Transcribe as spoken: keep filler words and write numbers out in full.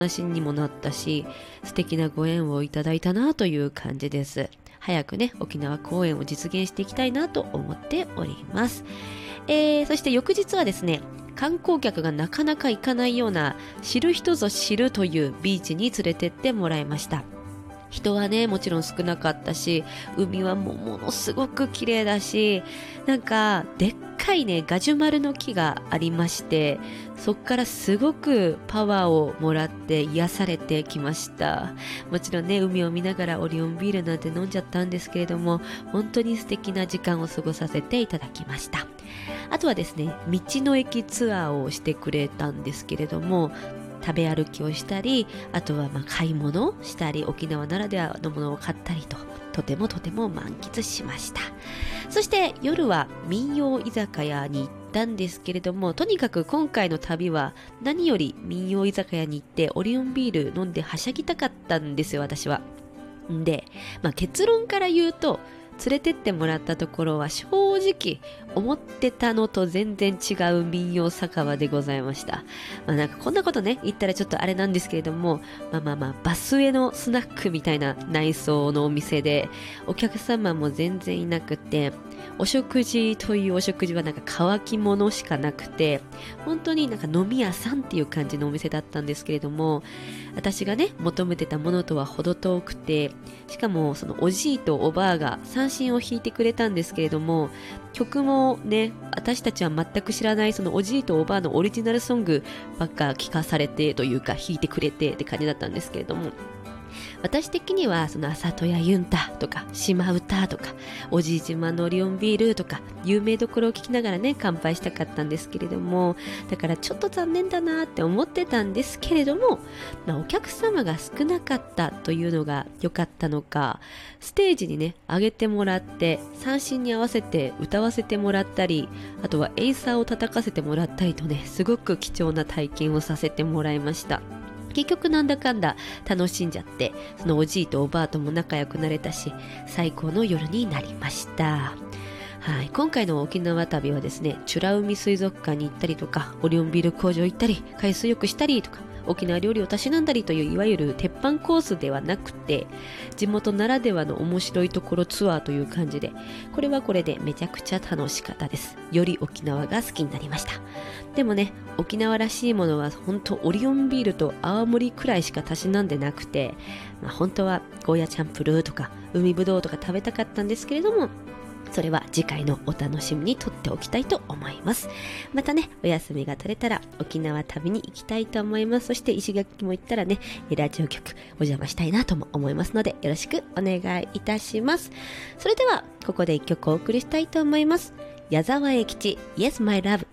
話にもなったし、素敵なご縁をいただいたなという感じです。早くね、沖縄公演を実現していきたいなと思っております。えー、そして翌日はですね、観光客がなかなか行かないような知る人ぞ知るというビーチに連れてってもらいました。人はね、もちろん少なかったし、海はもうものすごく綺麗だし、なんかでっかいねガジュマルの木がありまして、そっからすごくパワーをもらって癒されてきました。もちろんね、海を見ながらオリオンビールなんて飲んじゃったんですけれども、本当に素敵な時間を過ごさせていただきました。あとはですね、道の駅ツアーをしてくれたんですけれども、食べ歩きをしたり、あとはまあ買い物したり、沖縄ならではのものを買ったりと、とてもとても満喫しました。そして夜は民謡居酒屋に行ったんですけれども、とにかく今回の旅は何より民謡居酒屋に行ってオリオンビール飲んではしゃぎたかったんですよ、私は。んで、まあ、結論から言うと、連れてってもらったところは正直思ってたのと全然違う民謡酒場でございました。まあ、なんかこんなことね言ったらちょっとあれなんですけれども、まあまあまあバスへのスナックみたいな内装のお店で、お客様も全然いなくて、お食事というお食事はなんか乾き物しかなくて、本当になんか飲み屋さんっていう感じのお店だったんですけれども、私がね求めてたものとは程遠くて、しかもそのおじいとおばあが三振を弾いてくれたんですけれども、曲もね私たちは全く知らないそのおじいとおばあのオリジナルソングばっか聞かされてというか弾いてくれてって感じだったんですけれども、私的にはその朝戸屋ユンタとか島唄とかおじいちまのオリオンビールとか有名どころを聞きながらね乾杯したかったんですけれども、だからちょっと残念だなって思ってたんですけれども、まあ、お客様が少なかったというのが良かったのか、ステージにね上げてもらって三振に合わせて歌わせてもらったり、あとはエイサーを叩かせてもらったりとね、すごく貴重な体験をさせてもらいました。結局なんだかんだ楽しんじゃって、そのおじいとおばあとも仲良くなれたし、最高の夜になりました。はい、今回の沖縄旅はですね、美ら海水族館に行ったりとか、オリオンビール工場行ったり、海水浴したりとか、沖縄料理をたしなんだりという、いわゆる鉄板コースではなくて、地元ならではの面白いところツアーという感じで、これはこれでめちゃくちゃ楽しかったです。より沖縄が好きになりました。でもね、沖縄らしいものは本当オリオンビールと泡盛くらいしかたしなんでなくて、まあ、本当はゴーヤチャンプルーとか海ぶどうとか食べたかったんですけれども、それは次回のお楽しみにとっておきたいと思います。またね、お休みが取れたら沖縄旅に行きたいと思います。そして石垣も行ったらね、ラジオ局お邪魔したいなとも思いますので、よろしくお願いいたします。それではここで一曲お送りしたいと思います。矢沢永吉 Yes My Love。